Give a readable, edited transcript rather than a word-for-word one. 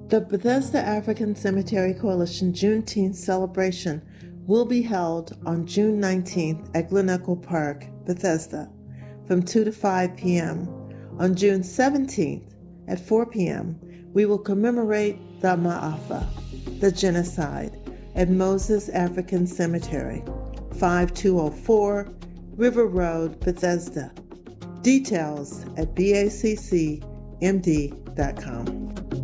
The Bethesda African Cemetery Coalition Juneteenth celebration will be held on June 19th at Glen Echo Park, Bethesda, from 2 to 5 p.m. On June 17th at 4 p.m., we will commemorate the Ma'afa, the genocide, at Moses African Cemetery, 5204 River Road, Bethesda. Details at baccmd.com.